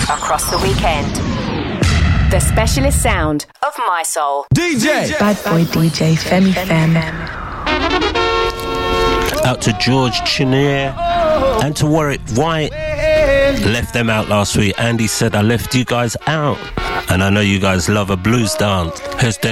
across the weekend. The specialist sound of My Soul. DJ! Bad boy DJ, Femi Fem. Out to George Chenier and to Warwick White. Left them out last week. Andy said I left you guys out. And I know you guys love a blues dance. Here's